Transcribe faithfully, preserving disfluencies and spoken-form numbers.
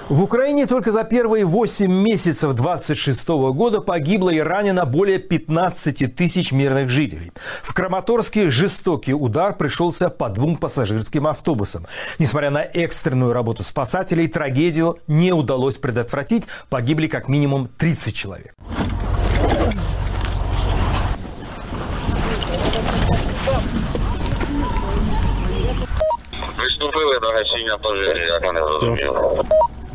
В Украине только за первые восемь месяцев двадцать шестого года погибло и ранено более пятнадцати тысяч мирных жителей. В Краматорске жестокий удар пришелся по двум пассажирским автобусам. Несмотря на экстренную работу спасателей, трагедию не удалось предотвратить. Погибли как минимум тридцать человек. Виступили до гасіння пожежі, як вони розуміли.